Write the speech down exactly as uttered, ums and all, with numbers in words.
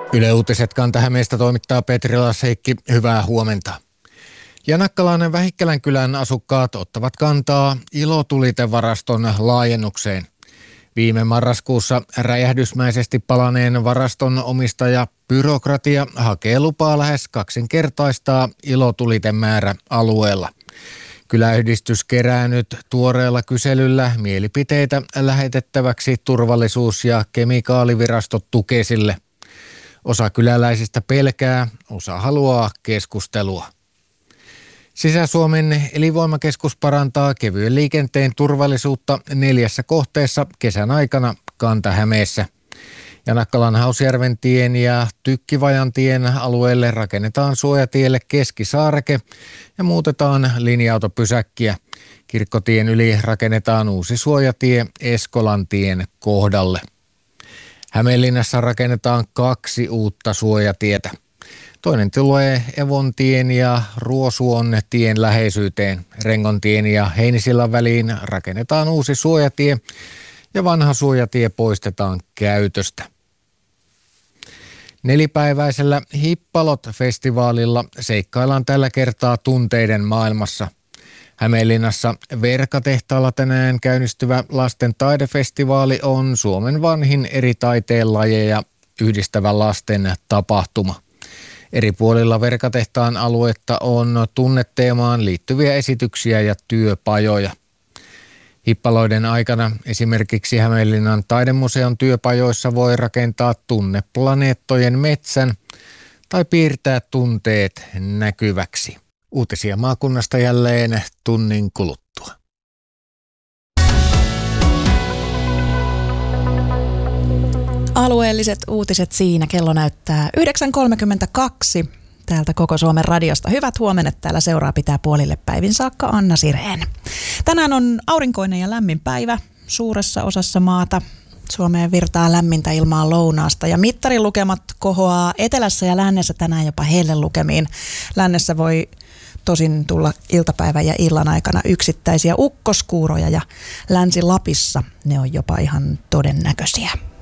Yle Uutiset Kanta-Hämeestä toimittaa Petri Lasseikki. Hyvää huomenta. Janakkalan Vähikkälän kylän asukkaat ottavat kantaa ilotulitevaraston laajennukseen. Viime marraskuussa räjähdysmäisesti palaneen varaston omistaja byrokratia hakee lupaa lähes kaksinkertaistaa ilotulitemäärä alueella. Kyläyhdistys kerää nyt tuoreella kyselyllä mielipiteitä lähetettäväksi turvallisuus- ja kemikaalivirasto Tukesille. Osa kyläläisistä pelkää, osa haluaa keskustelua. Sisä-Suomen elinvoimakeskus parantaa kevyen liikenteen turvallisuutta neljässä kohteessa kesän aikana Kanta-Hämeessä. Janakkalan Hausjärven tien ja Tykkivajan tien alueelle rakennetaan suojatielle keskisaareke ja muutetaan linja-autopysäkkiä. Kirkkotien yli rakennetaan uusi suojatie Eskolan tien kohdalle. Hämeenlinnassa rakennetaan kaksi uutta suojatietä. Toinen tulee Evontien ja Ruosuon tien läheisyyteen. Rengontien ja Heinisillan väliin rakennetaan uusi suojatie ja vanha suojatie poistetaan käytöstä. Nelipäiväisellä Hippalot-festivaalilla seikkaillaan tällä kertaa tunteiden maailmassa. Hämeenlinnassa Verkatehtaalla tänään käynnistyvä lasten taidefestivaali on Suomen vanhin eri taiteen lajeja yhdistävä lasten tapahtuma. Eri puolilla Verkatehtaan aluetta on tunneteemaan liittyviä esityksiä ja työpajoja. Hippaloiden aikana esimerkiksi Hämeenlinnan taidemuseon työpajoissa voi rakentaa tunneplaneettojen metsän tai piirtää tunteet näkyväksi. Uutisia maakunnasta jälleen tunnin kuluttua. Alueelliset uutiset siinä. Kello näyttää yhdeksän kolmekymmentäkaksi täältä Koko Suomen radiosta. Hyvät huomenet, täällä seuraa pitää puolille päivin saakka Anna Sireen. Tänään on aurinkoinen ja lämmin päivä suuressa osassa maata. Suomeen virtaa lämmintä ilmaa lounaasta ja mittarilukemat kohoaa etelässä ja lännessä tänään jopa hellelukemiin. Lännessä voi tosin tulla iltapäivän ja illan aikana yksittäisiä ukkoskuuroja ja Länsi-Lapissa ne on jopa ihan todennäköisiä.